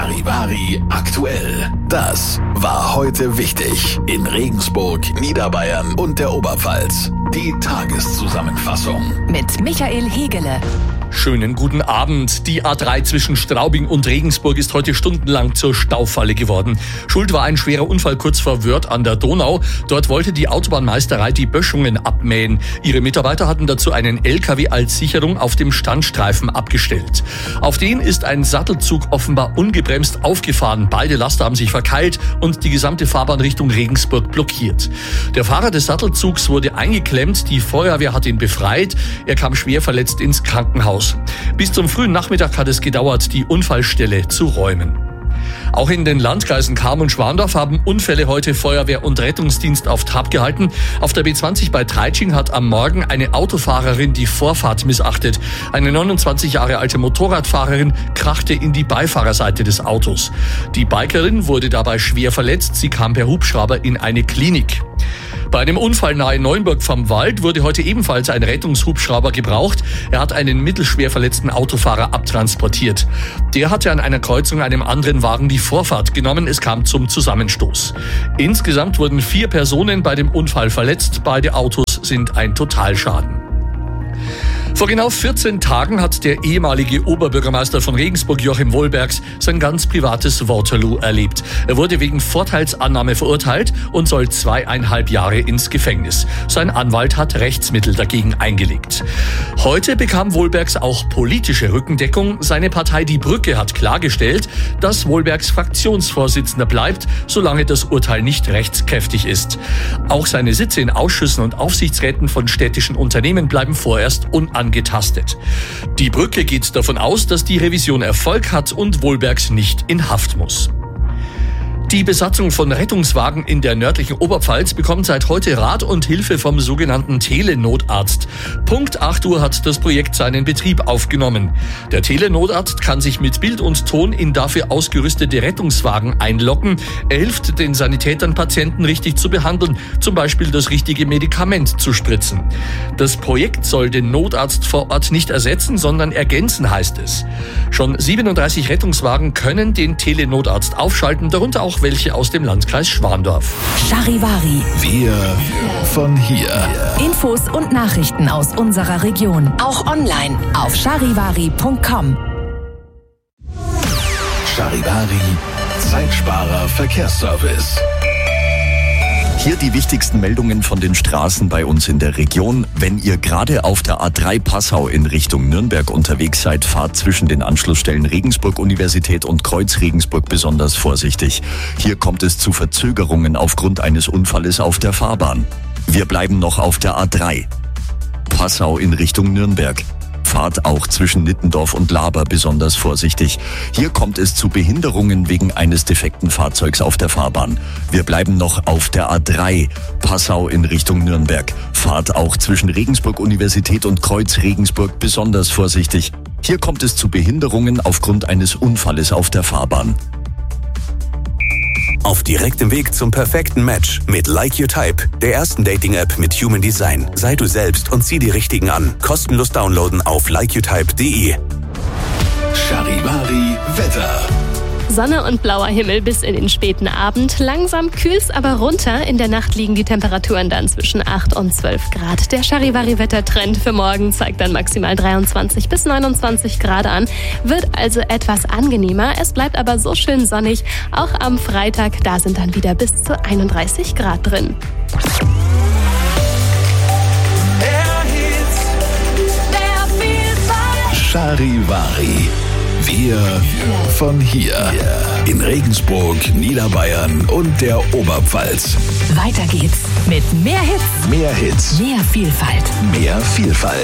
Charivari aktuell. Das war heute wichtig in Regensburg, Niederbayern und der Oberpfalz. Die Tageszusammenfassung mit Michael Hegele. Schönen guten Abend. Die A3 zwischen Straubing und Regensburg ist heute stundenlang zur Staufalle geworden. Schuld war ein schwerer Unfall kurz vor Wörth an der Donau. Dort wollte die Autobahnmeisterei die Böschungen abmähen. Ihre Mitarbeiter hatten dazu einen LKW als Sicherung auf dem Standstreifen abgestellt. Auf den ist ein Sattelzug offenbar ungebremst aufgefahren. Beide Laster haben sich verkeilt und die gesamte Fahrbahn Richtung Regensburg blockiert. Der Fahrer des Sattelzugs wurde eingeklemmt. Die Feuerwehr hat ihn befreit. Er kam schwer verletzt ins Krankenhaus. Bis zum frühen Nachmittag hat es gedauert, die Unfallstelle zu räumen. Auch in den Landkreisen Cham und Schwandorf haben Unfälle heute Feuerwehr und Rettungsdienst auf Trab gehalten. Auf der B20 bei Treitsching hat am Morgen eine Autofahrerin die Vorfahrt missachtet. Eine 29 Jahre alte Motorradfahrerin krachte in die Beifahrerseite des Autos. Die Bikerin wurde dabei schwer verletzt. Sie kam per Hubschrauber in eine Klinik. Bei einem Unfall nahe Neuenburg vom Wald wurde heute ebenfalls ein Rettungshubschrauber gebraucht. Er hat einen mittelschwer verletzten Autofahrer abtransportiert. Der hatte an einer Kreuzung einem anderen Wagen die Vorfahrt genommen. Es kam zum Zusammenstoß. Insgesamt wurden 4 Personen bei dem Unfall verletzt. Beide Autos sind ein Totalschaden. Vor genau 14 Tagen hat der ehemalige Oberbürgermeister von Regensburg, Joachim Wohlbergs, sein ganz privates Waterloo erlebt. Er wurde wegen Vorteilsannahme verurteilt und soll 2,5 Jahre ins Gefängnis. Sein Anwalt hat Rechtsmittel dagegen eingelegt. Heute bekam Wohlbergs auch politische Rückendeckung. Seine Partei Die Brücke hat klargestellt, dass Wohlbergs Fraktionsvorsitzender bleibt, solange das Urteil nicht rechtskräftig ist. Auch seine Sitze in Ausschüssen und Aufsichtsräten von städtischen Unternehmen bleiben vorerst unangetastet. Die Brücke geht davon aus, dass die Revision Erfolg hat und Wohlbergs nicht in Haft muss. Die Besatzung von Rettungswagen in der nördlichen Oberpfalz bekommt seit heute Rat und Hilfe vom sogenannten Telenotarzt. Punkt 8 Uhr hat das Projekt seinen Betrieb aufgenommen. Der Telenotarzt kann sich mit Bild und Ton in dafür ausgerüstete Rettungswagen einloggen. Er hilft den Sanitätern, Patienten richtig zu behandeln, zum Beispiel das richtige Medikament zu spritzen. Das Projekt soll den Notarzt vor Ort nicht ersetzen, sondern ergänzen, heißt es. Schon 37 Rettungswagen können den Telenotarzt aufschalten, darunter auch welche aus dem Landkreis Schwandorf. Charivari. Wir von hier. Infos und Nachrichten aus unserer Region. Auch online auf charivari.com. Charivari, Zeitsparer Verkehrsservice. Hier die wichtigsten Meldungen von den Straßen bei uns in der Region. Wenn ihr gerade auf der A3 Passau in Richtung Nürnberg unterwegs seid, fahrt zwischen den Anschlussstellen Regensburg Universität und Kreuz Regensburg besonders vorsichtig. Hier kommt es zu Verzögerungen aufgrund eines Unfalles auf der Fahrbahn. Wir bleiben noch auf der A3 Passau in Richtung Nürnberg. Fahrt auch zwischen Nittendorf und Laber besonders vorsichtig. Hier kommt es zu Behinderungen wegen eines defekten Fahrzeugs auf der Fahrbahn. Wir bleiben noch auf der A3 Passau in Richtung Nürnberg. Fahrt auch zwischen Regensburg Universität und Kreuz Regensburg besonders vorsichtig. Hier kommt es zu Behinderungen aufgrund eines Unfalles auf der Fahrbahn. Auf direktem Weg zum perfekten Match mit Like Your Type, der ersten Dating-App mit Human Design. Sei du selbst und zieh die Richtigen an. Kostenlos downloaden auf likeyourtype.de. Charivari Wetter. Sonne und blauer Himmel bis in den späten Abend. Langsam kühlt's aber runter. In der Nacht liegen die Temperaturen dann zwischen 8 und 12 Grad. Der Charivari-Wettertrend für morgen zeigt dann maximal 23 bis 29 Grad an. Wird also etwas angenehmer. Es bleibt aber so schön sonnig. Auch am Freitag, da sind dann wieder bis zu 31 Grad drin. Charivari. Wir von hier. In Regensburg, Niederbayern und der Oberpfalz. Weiter geht's mit mehr Hits. Mehr Hits. Mehr Vielfalt. Mehr Vielfalt.